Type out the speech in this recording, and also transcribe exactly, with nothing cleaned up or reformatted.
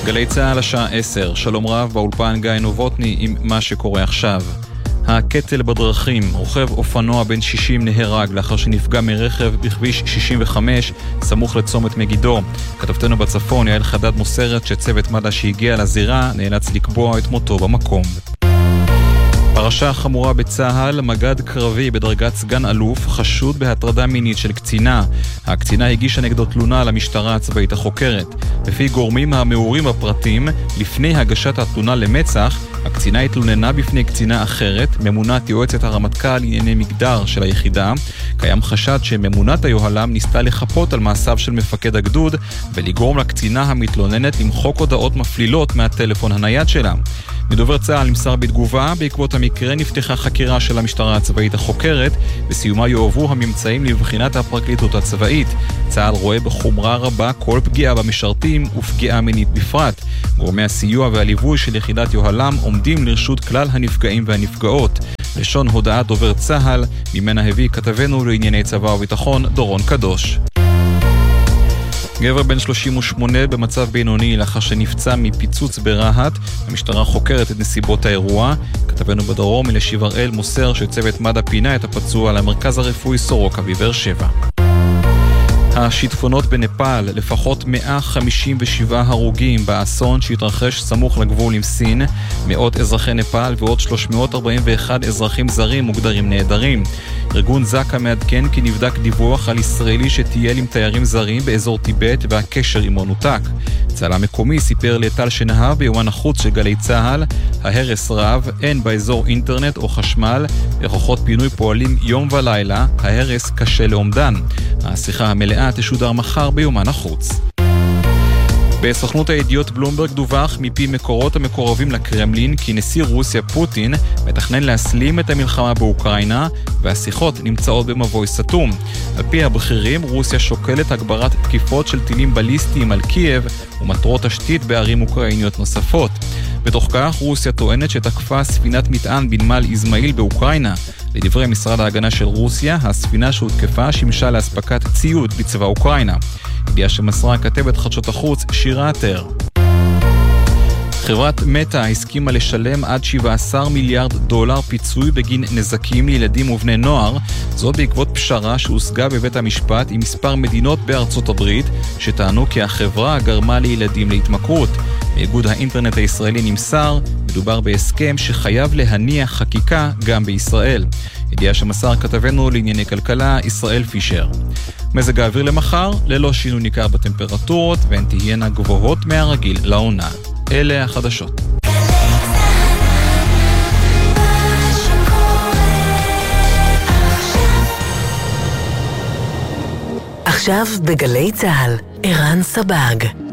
גלי צהל השעה עשר, שלום רב, באולפן גיא נובוטני עם מה שקורה עכשיו. הקטל בדרכים, רוכב אופנוע בן שישים נהרג לאחר שנפגע מרכב בכביש שישים וחמש סמוך לצומת מגידו. כתבתנו בצפון יעל חדד מוסרת שצוות מד"א שהגיע לזירה נאלץ לקבוע את מותו במקום. פרשה חמורה בצהל, מג"ד קרבי בדרגת סגן אלוף חשוד בהטרדה מינית של קצינה. הקצינה הגישה נגדו תלונה למשטרה הצבאית החוקרת. לפי גורמים המעורים בפרטים, לפני הגשת התלונה למצ"ח, הקצינה התלוננה בפני קצינה אחרת, ממונת יועצת הרמטכ"ל לענייני מגדר של היחידה. קיים חשד שממונת היוהל"ם ניסתה לחפות על מעשיו של מפקד הגדוד ולגרום לקצינה המתלוננת למחוק הודעות מפלילות מהטלפון הנייד שלה. מדובר צה"ל נמסר בתגובה, בעקבות המקרה נפתחה חקירה של המשטרה הצבאית החוקרת, בסיומה יועברו הממצאים לבחינת הפרקליטות הצבאית. צה"ל רואה בחומרה רבה כל פגיעה במשרתים ופגיעה מינית בפרט. גורמי הסיוע והליווי של יחידת יוהל"ם עומדים לרשות כלל הנפגעים והנפגעות. לשון הודעת דובר צה"ל, ממנה הביא כתבנו לענייני צבא וביטחון דורון קדוש. גבר בן שלושים ושמונה במצב בינוני לאחר שנפצע מפיצוץ ברהט. המשטרה חוקרת את נסיבות האירוע. כתבנו בדרום מלשיב הראל מוסר שצוות מד"א פינה את הפצוע למרכז הרפואי סורוקה בבאר שבע. השיטפונות בנפאל, לפחות מאה חמישים ושבעה הרוגים באסון שהתרחש סמוך לגבול עם סין. מאות אזרחי נפאל ועוד שלוש מאות ארבעים ואחד אזרחים זרים מוגדרים נהדרים. ארגון זקה מעדכן כי נבדק דיווח על ישראלי שטייל עם תיירים זרים באזור טיבט והקשר עמו נותק. צלם מקומי סיפר לטל שנהב ביומן החוץ של גלי צהל, ההרס רב, אין באזור אינטרנט או חשמל, וכוחות פינוי פועלים יום ולילה, ההרס קשה לעומדן. השיחה המלאה תשודר מחר ביומן החוץ. בסוכנות הידיעות בלומברג דווח מפי מקורות המקורבים לקרמלין כי נשיא רוסיה פוטין מתכנן להסלים את המלחמה באוקראינה והשיחות נמצאות במבוי סתום. על פי הבכירים, רוסיה שוקלת הגברת תקיפות של טילים בליסטיים על קייב ומטרות תשתית בערים אוקראיניות נוספות. בתוך כך, רוסיה טוענת שתקפה ספינת מטען בנמל איזמעיל באוקראינה. לדברי משרד ההגנה של רוסיה, הספינה שהותקפה שימשה להספקת ציוד בצבא אוקראינה. ידיעה שמסרה כתבת חדשות החוץ שירה עטר. חברת מטא הסכימה לשלם עד שבעה עשר מיליארד דולר פיצוי בגין נזקים לילדים ובני נוער, זאת בעקבות פשרה שהושגה בבית המשפט עם מספר מדינות בארצות הברית שטענו כי החברה גרמה לילדים להתמכרות. מאיגוד האינטרנט הישראלי נמסר, מדובר בהסכם שחייב להניח חקיקה גם בישראל. ידיעה שמסר כתבנו לענייני כלכלה ישראל פישר. מזג האוויר למחר, ללא שינוי ניכר בטמפרטורות והן תהיינה גבוהות מהרגיל לעונה. אלה החדשות. עכשיו בגלי צהל, ערן סבג.